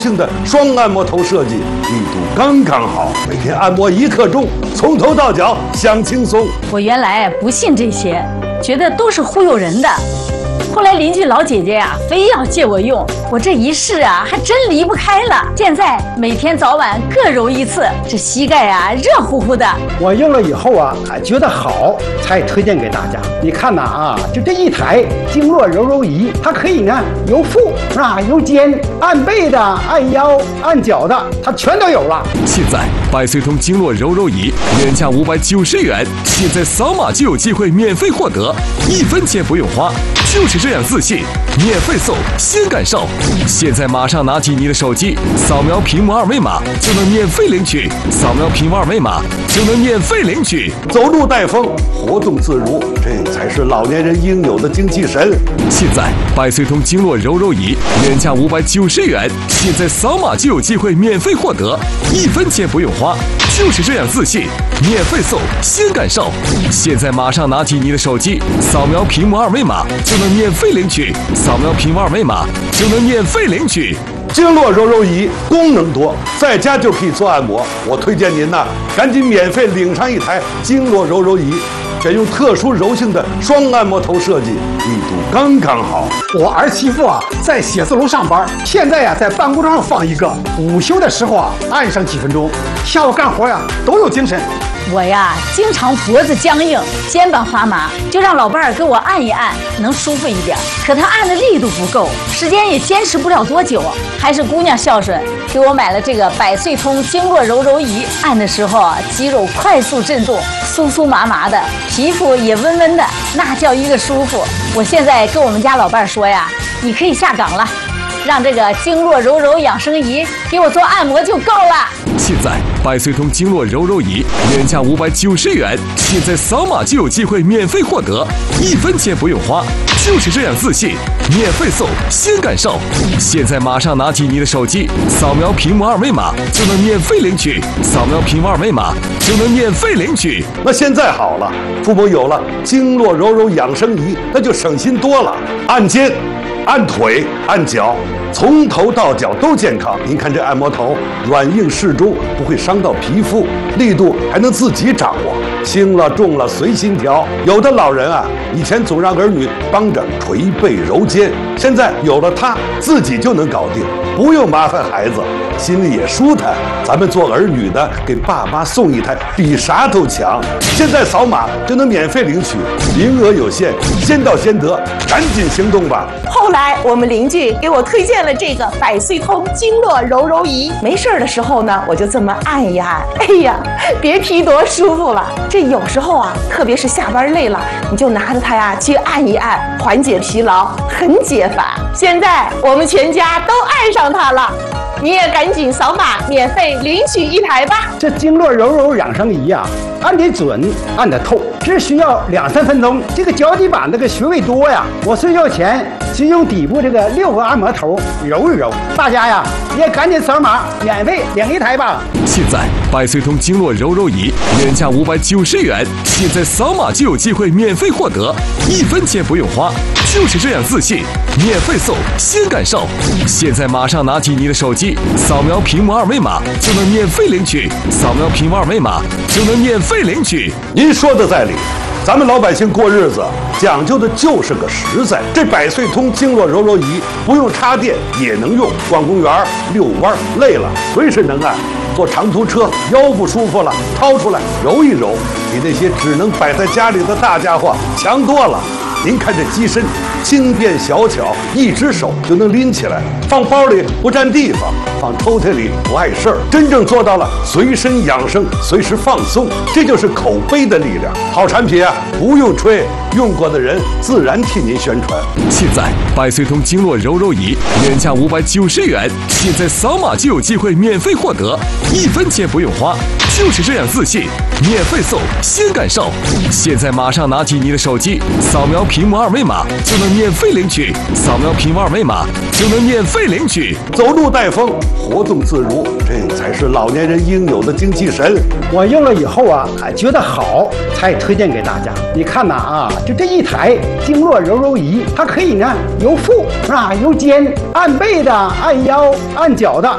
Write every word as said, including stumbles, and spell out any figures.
性的双按摩头设计，力度刚刚好，每天按摩一刻钟，从头到脚享轻松。 我原来不信这些，觉得都是忽悠人的。后来邻居老姐姐呀、啊，非要借我用，我这一试啊，还真离不开了。现在每天早晚各揉一次，这膝盖啊热乎乎的。 我用了以后啊，还觉得好，才推荐给大家。你看呐啊，就这一台经络揉揉仪，它可以呢由腹是吧，由肩按背的、按腰、按脚的，它全都有了。 现在百岁通经络揉揉仪原价五百九十元，现在扫码就有机会免费获得，一分钱不用花。就是这样自信，免费送，先感受。现在马上拿起你的手机，扫描屏幕二维码就能免费领取，扫描屏幕二维码就能免费领取。 走路带风，活动自如，这才是老年人应有的精气神。 现在百岁通经络揉揉仪原价五百九十元，现在扫码就有机会免费获得，一分钱不用花。就是这样自信，免费送，先感受。现在马上拿起你的手机，扫描屏幕二维码就能免费领取，扫描屏幕二维码就能免费领取。 经络揉揉仪功能多，在家就可以做按摩。我推荐您呐，赶紧免费领上一台经络揉揉仪，选用特殊柔性的双按摩头设计，力度刚刚好。 我儿媳妇啊，在写字楼上班，现在呀、啊、在办公桌上放一个，午休的时候啊按上几分钟，下午干活呀都有精神。 我呀，经常脖子僵硬，肩膀发麻，就让老伴儿给我按一按，能舒服一点。可他按的力度不够，时间也坚持不了多久。还是姑娘孝顺，给我买了这个百岁通经络揉揉仪，按的时候啊，肌肉快速震动，酥酥麻麻的，皮肤也温温的，那叫一个舒服。我现在跟我们家老伴儿说呀，你可以下岗了，让这个经络揉揉养生仪给我做按摩就够了。 现在百岁通经络揉揉仪原价五百九十元，现在扫码就有机会免费获得，一分钱不用花。就是这样自信，免费送，先感受。现在马上拿起你的手机，扫描屏幕二维码就能免费领取，扫描屏幕二维码就能免费领取。 那现在好了，父母有了经络揉揉养生仪，那就省心多了。按肩、按腿、按脚，从头到脚都健康。您看这按摩头软硬适中，不会伤到皮肤，力度还能自己掌握，轻了重了随心调。有的老人啊，以前总让儿女帮着捶背揉肩，现在有了它，自己就能搞定，不用麻烦孩子，心里也舒坦。咱们做儿女的，给爸妈送一台，比啥都强。现在扫码就能免费领取，名额有限，先到先得，赶紧行动吧。 后来我们邻居给我推荐了这个百岁通经络揉揉仪，没事的时候呢，我就这么按一按，哎呀，别提多舒服了。这有时候啊，特别是下班累了，你就拿着它呀去按一按，缓解疲劳，很解烦。现在我们全家都爱上它了，你也赶紧扫码免费领取一台吧。 这经络揉揉养生仪呀、啊，按得准，按得透，只需要两三分钟。这个脚底板这个穴位多呀，我睡觉前就用底部这个六个按摩头揉一揉。大家呀也赶紧扫码免费领一台吧。 现在百岁通经络揉揉仪原价五百九十元，现在扫码就有机会免费获得，一分钱不用花。就是这样自信，免费送，先感受。现在马上拿起你的手机，扫描屏幕二维码就能免费领取，扫描屏幕二维码就能免费领取。 您说的在理，咱们老百姓过日子讲究的就是个实在。这百岁通经络揉揉仪不用插电也能用，逛公园遛弯累了随时能按。坐长途车腰不舒服了，掏出来揉一揉，比那些只能摆在家里的大家伙强多了。您看这机身轻便小巧，一只手就能拎起来，放包里不占地方，放抽屉里不碍事儿，真正做到了随身养生，随时放松。这就是口碑的力量。好产品啊，不用吹，用过的人自然替您宣传。 现在百岁通经络揉揉仪原价五百九十元，现在扫码就有机会免费获得，一分钱不用花。就是这样自信，免费送，先感受。现在马上拿起你的手机，扫描屏幕二维码就能免费领取，扫描屏幕二维码就能免费领取。 走路带风，活动自如，这才是老年人应有的精气神。 我用了以后啊，还觉得好，才推荐给大家。你看呐啊，就这一台经络揉揉仪，它可以呢由腹是吧，由肩按背的、按腰、按脚的，